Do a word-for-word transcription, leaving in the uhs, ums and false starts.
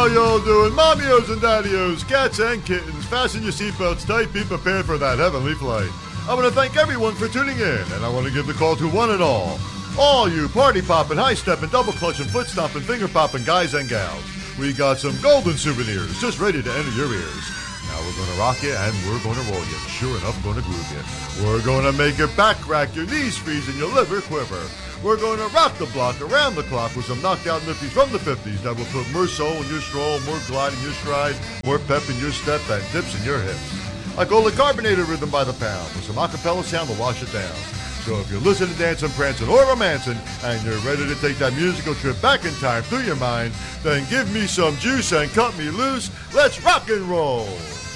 y'all doing? Mommy-os and daddy-os, cats and kittens, fasten your seatbelts tight, be prepared for that heavenly flight. I want to thank everyone for tuning in, and I want to give the call to one and all. All you party-popping, high-stepping, double-clutching, foot-stomping, finger-popping guys and gals. We got some golden souvenirs just ready to enter your ears. Now we're going to rock you, and we're going to roll you. Sure enough, going to groove you. We're going to make your back crack, your knees freeze, and your liver quiver. We're going to rock the block around the clock with some knocked-out nifties from the fifties that will put more soul in your stroll, more glide in your stride, more pep in your step, and dips in your hips. I call it carbonated rhythm by the pound with some acapella sound to wash it down. So if you're listening to dancing, prancing, or romancing, and you're ready to take that musical trip back in time through your mind, then give me some juice and cut me loose. Let's rock and roll.